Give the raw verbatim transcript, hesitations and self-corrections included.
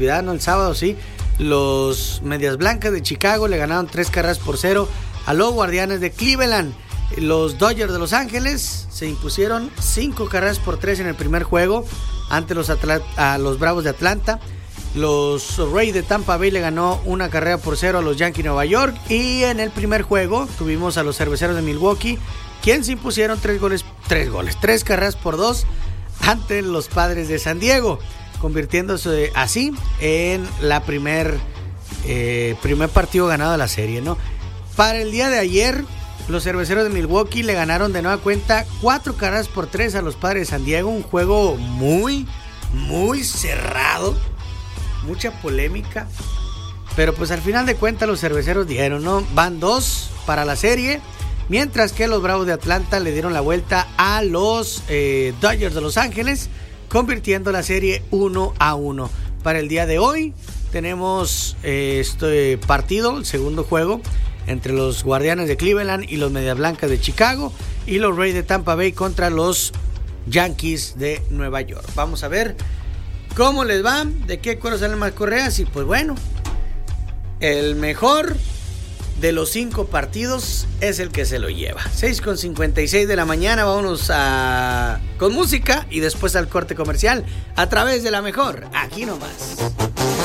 No, el sábado sí, los Medias Blancas de Chicago le ganaron tres carreras por cero a los Guardianes de Cleveland. Los Dodgers de Los Ángeles se impusieron cinco carreras por tres en el primer juego ante los, Atla- a los Bravos de Atlanta. Los Rays de Tampa Bay le ganó una carrera por cero a los Yankees de Nueva York. Y en el primer juego tuvimos a los Cerveceros de Milwaukee, quien se impusieron tres goles, tres goles, tres carreras por dos ante los Padres de San Diego, convirtiéndose así en la primer, eh, primer partido ganado de la serie, ¿no? Para el día de ayer, los Cerveceros de Milwaukee le ganaron de nueva cuenta cuatro carreras por tres a los Padres de San Diego. Un juego muy, muy cerrado, mucha polémica, pero pues al final de cuentas los Cerveceros dijeron, ¿no? Van dos para la serie, mientras que los Bravos de Atlanta le dieron la vuelta a los eh, Dodgers de Los Ángeles, convirtiendo la serie uno a uno. Para el día de hoy tenemos eh, este partido, el segundo juego, entre los Guardianes de Cleveland y los Medias Blancas de Chicago, y los Rays de Tampa Bay contra los Yankees de Nueva York. Vamos a ver cómo les va, de qué cuero salen más correas, y pues bueno, el mejor de los cinco partidos es el que se lo lleva. seis con cincuenta y seis de la mañana, vámonos a con música y después al corte comercial a través de La Mejor, aquí nomás.